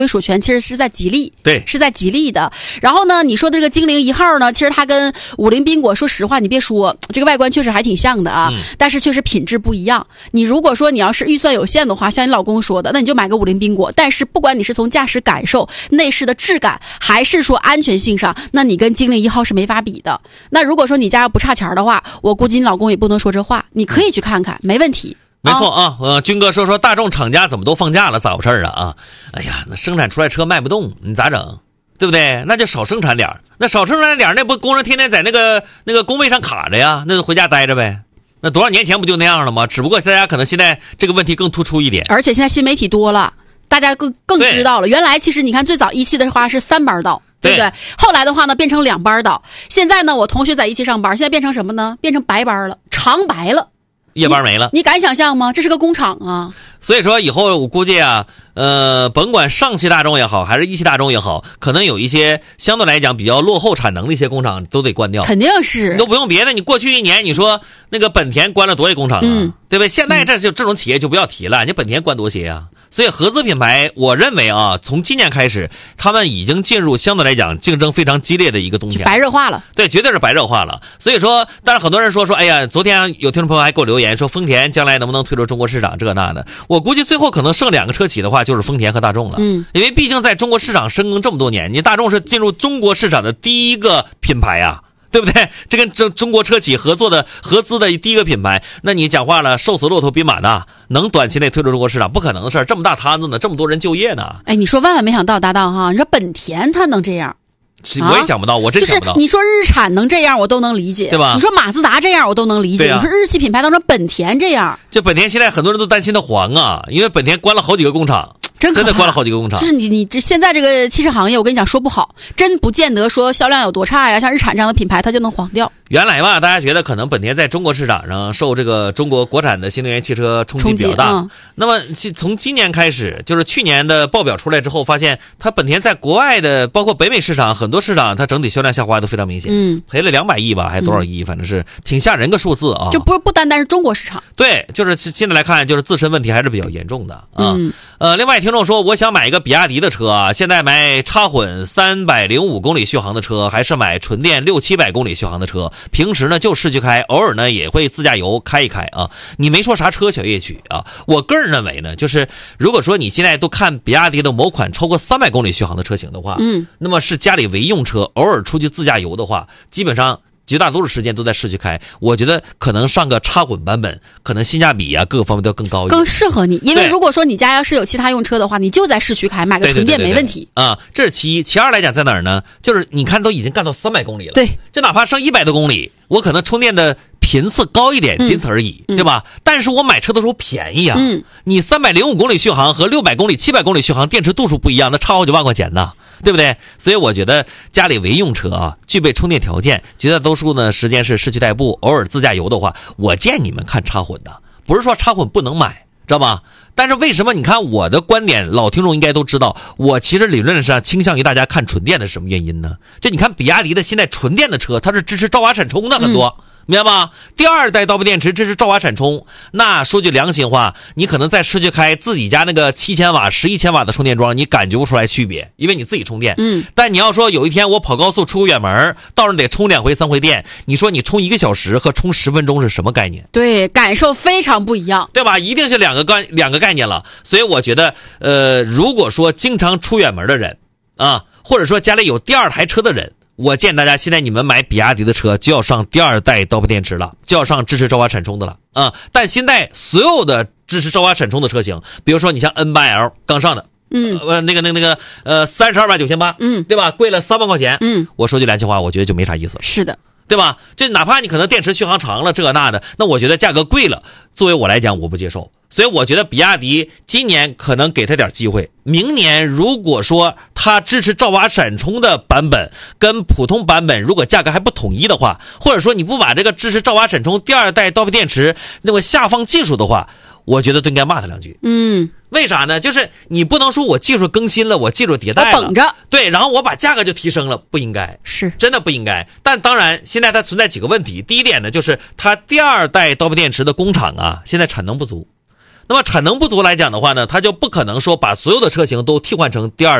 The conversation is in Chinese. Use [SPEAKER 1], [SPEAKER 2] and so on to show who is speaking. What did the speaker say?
[SPEAKER 1] 归属权其实是在吉利，
[SPEAKER 2] 对，
[SPEAKER 1] 是在吉利的。然后呢，你说的这个精灵1号呢，其实它跟50宾果，说实话，你别说，这个外观确实还挺像的啊，但是确实品质不一样。你如果说你要是预算有限的话，像你老公说的，那你就买个50宾果。但是不管你是从驾驶感受、内饰的质感，还是说安全性上，那你跟精灵1号是没法比的。那如果说你家要不差钱的话，我估计你老公也不能说这话，你可以去看看，没问题。
[SPEAKER 2] 没错啊，军哥说大众厂家怎么都放假了，咋回事啊？哎呀，那生产出来车卖不动，你咋整？对不对？那就少生产点，那少生产点，那不工人天天在那个工位上卡着呀，那就回家待着呗。那多少年前不就那样了吗？只不过大家可能现在这个问题更突出一点，
[SPEAKER 1] 而且现在新媒体多了，大家更知道了。原来其实你看最早17的话是3班倒，对不对？后来的话呢变成2班倒，现在呢我同学在17上班，现在变成什么呢？变成白班了，长白了。
[SPEAKER 2] 夜班没了，
[SPEAKER 1] 你敢想象吗？这是个工厂啊！
[SPEAKER 2] 所以说以后我估计啊，甭管上汽大众也好，还是一汽大众也好，可能有一些相对来讲比较落后产能的一些工厂都得关掉。
[SPEAKER 1] 肯定是，
[SPEAKER 2] 你都不用别的，你过去1年你说那个本田关了多少工厂啊？对不对？现在这种企业就不要提了，你本田关多些啊？所以合资品牌，我认为啊，从今年开始，他们已经进入相对来讲竞争非常激烈的一个冬天，
[SPEAKER 1] 白热化了。
[SPEAKER 2] 对，绝对是白热化了。所以说，但是很多人说，哎呀，昨天有听众朋友还给我留言说，丰田将来能不能退出中国市场这个那的？我估计最后可能剩2个车企的话，就是丰田和大众了。因为毕竟在中国市场深耕这么多年，你大众是进入中国市场的第一个品牌啊。对不对？这跟中国车企合资的第一个品牌，那你讲话了，瘦死骆驼比马大，能短期内退出中国市场？不可能的事儿，这么大摊子呢，这么多人就业呢。
[SPEAKER 1] 哎，你说万万没想到，搭档哈，你说本田它能这样，
[SPEAKER 2] 我也想不到，我真想不到。
[SPEAKER 1] 就是你说日产能这样，我都能理解，
[SPEAKER 2] 对吧？
[SPEAKER 1] 你说马自达这样，我都能理解。你说日系品牌当中本田这样，
[SPEAKER 2] 这本田现在很多人都担心它黄啊，因为本田关了好几个工厂。真的关了好几个工厂，
[SPEAKER 1] 就是你这现在这个汽车行业，我跟你讲说不好，真不见得说销量有多差呀。像日产这样的品牌，它就能黄掉。
[SPEAKER 2] 原来吧，大家觉得可能本田在中国市场上受这个中国国产的新能源汽车冲击比较大。那么从今年开始，就是去年的报表出来之后，发现它本田在国外的，包括北美市场很多市场，它整体销量下滑都非常明显。赔了200亿吧，还是多少亿？反正是挺吓人个数字啊。
[SPEAKER 1] 就不单单是中国市场。
[SPEAKER 2] 对，就是现在来看，就是自身问题还是比较严重的啊。另外听众说，我想买一个比亚迪的车啊，现在买插混305公里续航的车，还是买纯电600-700公里续航的车？平时呢就市区开，偶尔呢也会自驾游开一开啊。你没说啥车，小夜曲啊。我个人认为呢，就是如果说你现在都看比亚迪的某款超过300公里续航的车型的话，那么是家里为用车，偶尔出去自驾游的话，基本上绝大多数时间都在市区开，我觉得可能上个插混版本，可能性价比啊各个方面都更高一点，
[SPEAKER 1] 更适合你。因为如果说你家要是有其他用车的话，你就在市区开，买个纯电没问题
[SPEAKER 2] 啊。这是其一，其二来讲在哪儿呢？就是你看都已经干到300公里了，
[SPEAKER 1] 对，
[SPEAKER 2] 就哪怕上100多公里，我可能充电的频次高一点，仅此而已，对吧？但是我买车的时候便宜啊，你305公里续航和600公里、700公里续航，电池度数不一样，那差好几万块钱呢。对不对？所以我觉得家里为用车啊，具备充电条件，绝大多数呢时间是市区代步，偶尔自驾游的话，我建议你们看插混的，不是说插混不能买，知道吗？但是为什么你看我的观点，老听众应该都知道，我其实理论上倾向于大家看纯电的，什么原因呢？就你看比亚迪的现在纯电的车，它是支持兆瓦闪充的很多。明白吗？第2代刀片电池支持兆瓦闪充，那说句良心话，你可能在市区开自己家那个7000瓦、11千瓦的充电桩，你感觉不出来区别，因为你自己充电。但你要说有一天我跑高速出个远门，到时候得充2回3回电，你说你充1个小时和充10分钟是什么概念？
[SPEAKER 1] 对，感受非常不一样，
[SPEAKER 2] 对吧？一定是两个概念了。所以我觉得，如果说经常出远门的人啊，或者说家里有第2台车的人，我建议大家现在你们买比亚迪的车就要上第2代刀片电池了，就要上支持兆瓦闪充的了啊！但现在所有的支持兆瓦闪充的车型，比如说你像 N8L 刚上的，那个32万9800，对吧？贵了3万块钱，我说句良心话，我觉得就没啥意思了。
[SPEAKER 1] 是的。
[SPEAKER 2] 对吧？就哪怕你可能电池续航长了这那的，那我觉得价格贵了，作为我来讲我不接受。所以我觉得比亚迪今年可能给他点机会，明年如果说它支持兆瓦闪充的版本跟普通版本如果价格还不统一的话，或者说你不把这个支持兆瓦闪充第2代刀片电池那么下放技术的话，我觉得都应该骂他2句。为啥呢？就是你不能说我技术更新了，我技术迭代了，
[SPEAKER 1] 绷着，
[SPEAKER 2] 对，然后我把价格就提升了，不应该，
[SPEAKER 1] 是
[SPEAKER 2] 真的不应该。但当然现在它存在几个问题，第一点呢，就是它第2代刀片电池的工厂啊现在产能不足。 那么产能不足来讲的话呢，它就不可能说把所有的车型都替换成第二